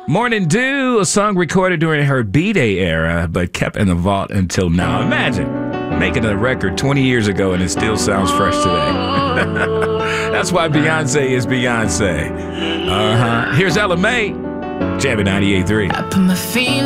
Morning Dew, a song recorded during her B-Day era, but kept in the vault until now. Imagine making a record 20 years ago and it still sounds fresh today. That's why Beyonce is Beyonce. Here's Ella Mai, Jamming 98.3. I put my feet